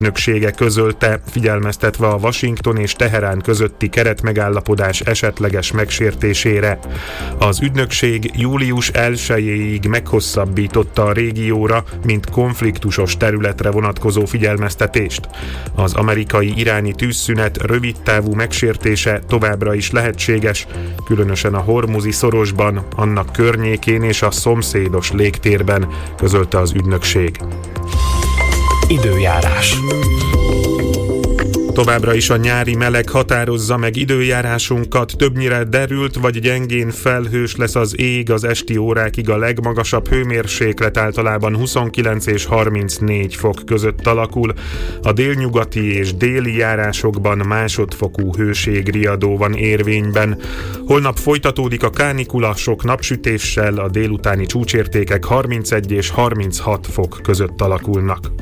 ügynöksége közölte, figyelmeztetve a Washington és Teherán közötti keretmegállapodás esetleges megsértésére. Az ügynökség július 1-ig meghosszabbította a régióra, mint konfliktusos területre vonatkozó figyelmeztetést. Az amerikai-iráni tűzszünet rövidtávú megsértése továbbra is lehetséges, különösen a Hormuzi szorosban, annak környékén és a szomszédos légtérben, közölte az ügynökség. Időjárás. Továbbra is a nyári meleg határozza meg időjárásunkat, többnyire derült vagy gyengén felhős lesz az ég, az esti órákig a legmagasabb hőmérséklet általában 29 és 34 fok között alakul. A délnyugati és déli járásokban másodfokú hőségriadó van érvényben. Holnap folytatódik a kánikula sok napsütéssel, a délutáni csúcsértékek 31 és 36 fok között alakulnak.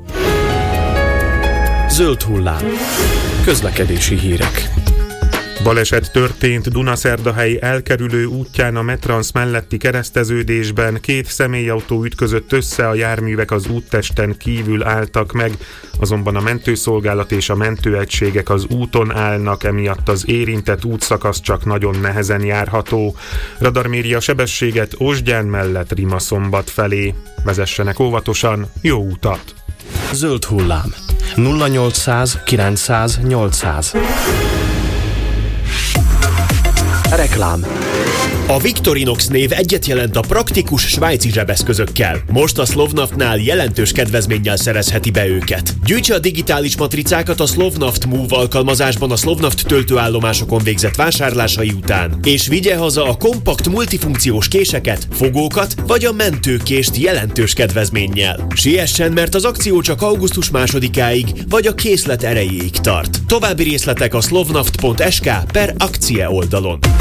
Zöld hullám. Közlekedési hírek. Baleset történt Dunaszerdahely elkerülő útján a Metrans melletti kereszteződésben. 2 személyautó ütközött össze, a járművek az úttesten kívül álltak meg, azonban a mentőszolgálat és a mentőegységek az úton állnak, emiatt az érintett útszakasz csak nagyon nehezen járható. Radar méri a sebességet Ósgyán mellett Rimaszombat felé. Vezessenek óvatosan, jó utat! Zöld hullám. 0800 900 800. Reklám. A Victorinox név egyet jelent a praktikus svájci zsebeszközökkel. Most a Slovnaftnál jelentős kedvezménnyel szerezheti be őket. Gyűjtse a digitális matricákat a Slovnaft Move alkalmazásban a Slovnaft töltőállomásokon végzett vásárlásai után, és vigye haza a kompakt multifunkciós késeket, fogókat vagy a mentőkést jelentős kedvezménnyel. Siessen, mert az akció csak augusztus 2-áig vagy a készlet erejéig tart. További részletek a slovnaft.sk/akcie oldalon.